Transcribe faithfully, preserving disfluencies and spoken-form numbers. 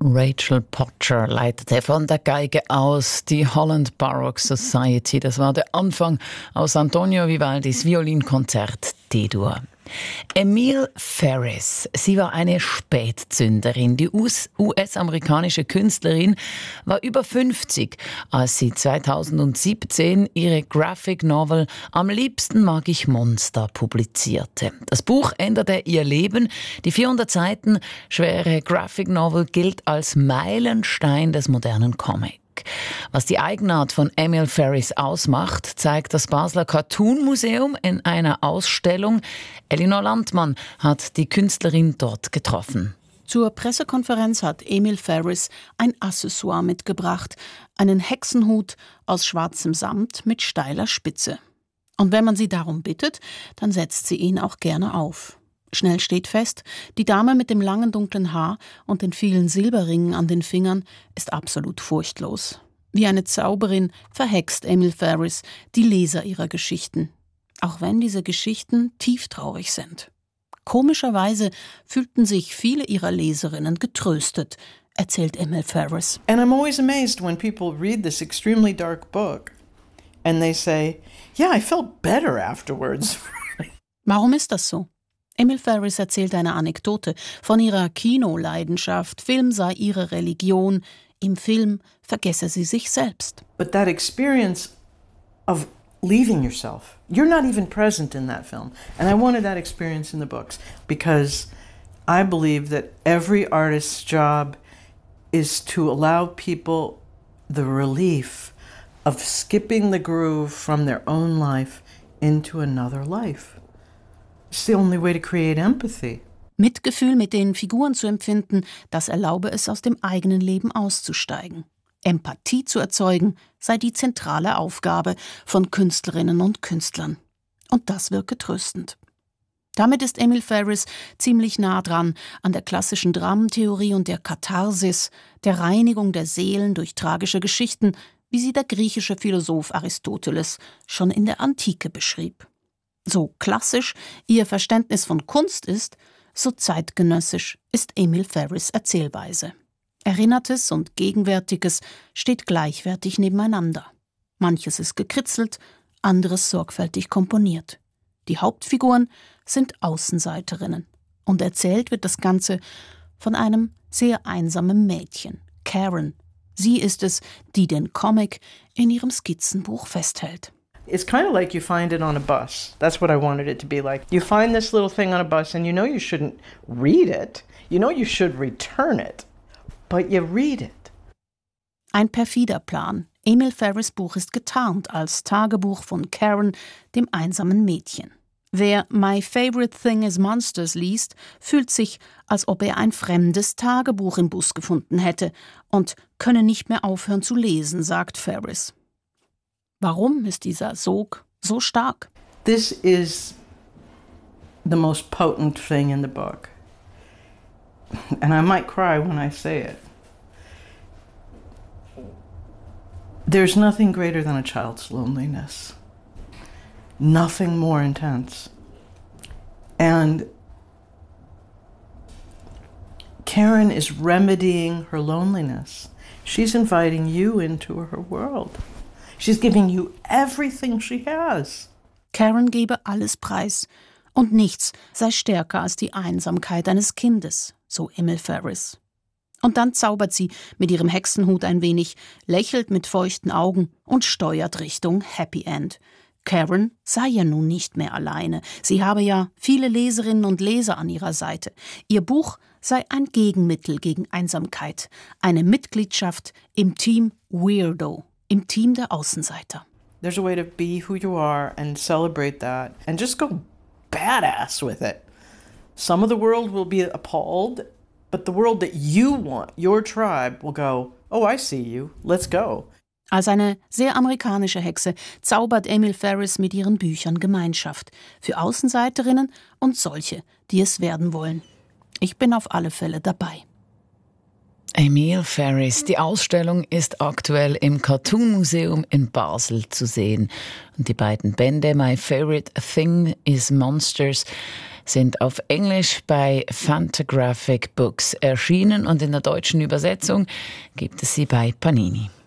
Rachel Potcher leitete von der Geige aus die Holland Baroque Society. Das war der Anfang aus Antonio Vivaldis Violinkonzert D-Dur. Emile Ferris, sie war eine Spätzünderin. Die U S-amerikanische Künstlerin war über fünfzig, als sie zweitausendsiebzehn ihre Graphic Novel Am liebsten mag ich Monster publizierte. Das Buch änderte ihr Leben. Die vierhundert Seiten schwere Graphic Novel gilt als Meilenstein des modernen Comics. Was die Eigenart von Emile Ferris ausmacht, zeigt das Basler Cartoon Museum in einer Ausstellung. Elinor Landmann hat die Künstlerin dort getroffen. Zur Pressekonferenz hat Emile Ferris ein Accessoire mitgebracht, einen Hexenhut aus schwarzem Samt mit steiler Spitze. Und wenn man sie darum bittet, dann setzt sie ihn auch gerne auf. Schnell steht fest, die Dame mit dem langen dunklen Haar und den vielen Silberringen an den Fingern ist absolut furchtlos. Wie eine Zauberin verhext Emile Ferris die Leser ihrer Geschichten. Auch wenn diese Geschichten tieftraurig sind. Komischerweise fühlten sich viele ihrer Leserinnen getröstet, erzählt Emile Ferris. And I'm always amazed when people read this extremely dark book and they say, yeah, I felt better afterwards. Warum ist das so? Emile Ferris erzählt eine Anekdote von ihrer Kinoleidenschaft. Film sei ihre Religion. Im Film vergesse sie sich selbst. But that experience of leaving yourself, you're not even present in that film. And I wanted that experience in the books because I believe that every artist's job is to allow people the relief of skipping the groove from their own life into another life. It's the only way to create empathy. Mitgefühl mit den Figuren zu empfinden, das erlaube es, aus dem eigenen Leben auszusteigen. Empathie zu erzeugen, sei die zentrale Aufgabe von Künstlerinnen und Künstlern. Und das wirke tröstend. Damit ist Emile Ferris ziemlich nah dran an der klassischen Dramentheorie und der Katharsis, der Reinigung der Seelen durch tragische Geschichten, wie sie der griechische Philosoph Aristoteles schon in der Antike beschrieb. So klassisch ihr Verständnis von Kunst ist, so zeitgenössisch ist Emile Ferris' Erzählweise. Erinnertes und Gegenwärtiges steht gleichwertig nebeneinander. Manches ist gekritzelt, anderes sorgfältig komponiert. Die Hauptfiguren sind Außenseiterinnen. Und erzählt wird das Ganze von einem sehr einsamen Mädchen, Karen. Sie ist es, die den Comic in ihrem Skizzenbuch festhält. It's kind of like you find it on a bus. That's what I wanted it to be like. You find this little thing on a bus and you know you shouldn't read it. You know you should return it. But you read it. Ein perfider Plan. Emile Ferris' Buch ist getarnt als Tagebuch von Karen, dem einsamen Mädchen. Wer My Favorite Thing is Monsters liest, fühlt sich, als ob er ein fremdes Tagebuch im Bus gefunden hätte und könne nicht mehr aufhören zu lesen, sagt Ferris. Warum ist dieser Sog so stark? This is the most potent thing in the book. And I might cry when I say it. There's nothing greater than a child's loneliness. Nothing more intense. And Karen is remedying her loneliness. She's inviting you into her world. She's giving you everything she has. Karen gebe alles preis und nichts sei stärker als die Einsamkeit eines Kindes, so Emile Ferris. Und dann zaubert sie mit ihrem Hexenhut ein wenig, lächelt mit feuchten Augen und steuert Richtung Happy End. Karen sei ja nun nicht mehr alleine. Sie habe ja viele Leserinnen und Leser an ihrer Seite. Ihr Buch sei ein Gegenmittel gegen Einsamkeit, eine Mitgliedschaft im Team Weirdo. Im Team der Außenseiter. There's a way to be who you are and celebrate that and just go badass with it. Some of the world will be appalled, but the world that you want, your tribe, will go, oh, I see you, let's go. Als eine sehr amerikanische Hexe zaubert Emile Ferris mit ihren Büchern Gemeinschaft. Für Außenseiterinnen und solche, die es werden wollen. Ich bin auf alle Fälle dabei. Emile Ferris. Die Ausstellung ist aktuell im Cartoon Museum in Basel zu sehen. Und die beiden Bände My Favorite Thing is Monsters sind auf Englisch bei Fantagraphic Books erschienen und in der deutschen Übersetzung gibt es sie bei Panini.